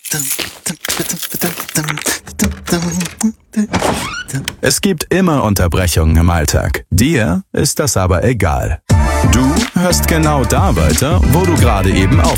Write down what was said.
Es gibt immer Unterbrechungen im Alltag. Dir ist das aber egal. Du hörst genau da weiter, wo du gerade eben aufgehört hast.